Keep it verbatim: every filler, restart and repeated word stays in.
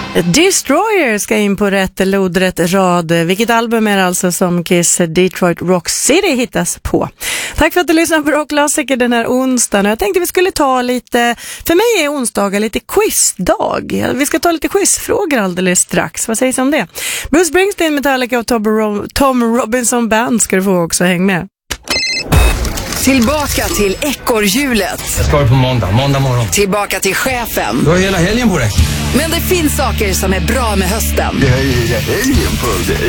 Destroyer ska in på rätt lodrätt rad. Vilket album är alltså som Kiss Detroit Rock City hittas på? Tack för att du lyssnar på Rockklassiker den här onsdagen. Jag tänkte vi skulle ta lite, för mig är onsdagar lite quizdag. Vi ska ta lite quizfrågor alldeles strax. Vad sägs om det? Bruce Springsteen, Metallica och Tom Robinson Band ska du få också, häng med. Tillbaka till ekorrhjulet. Jag ska på måndag, måndag morgon. Tillbaka till chefen. Du har hela helgen på dig. Men det finns saker som är bra med hösten. Det här är hela helgen på dig.